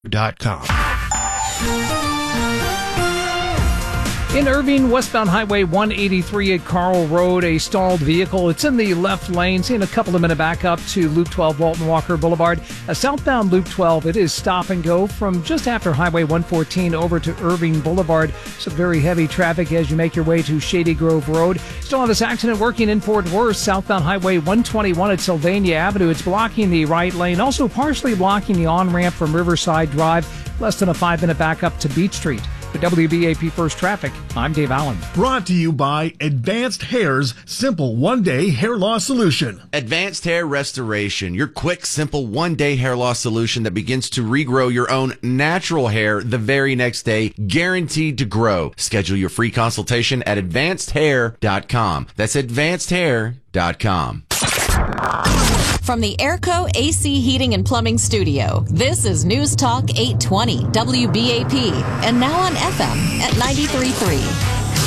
In Irving, westbound Highway 183 at Carl Road, a stalled vehicle. It's in the left lane. Seeing a couple of minute back up to Loop 12, Walton Walker Boulevard. A southbound Loop 12, it is stop and go from just after Highway 114 over to Irving Boulevard. Some very heavy traffic as you make your way to Shady Grove Road. Still have this accident working in Fort Worth, southbound Highway 121 at Sylvania Avenue. It's blocking the right lane, also partially blocking the on-ramp from Riverside Drive. Less than a 5-minute backup to Beach Street. For WBAP First Traffic, I'm Dave Allen. Brought to you by Advanced Hair's simple one-day hair loss solution. Advanced Hair Restoration, your quick, simple one-day hair loss solution that begins to regrow your own natural hair the very next day, guaranteed to grow. Schedule your free consultation at advancedhair.com. That's advancedhair.com. From the Airco AC Heating and Plumbing Studio, this is News Talk 820 WBAP, and now on FM at 93.3.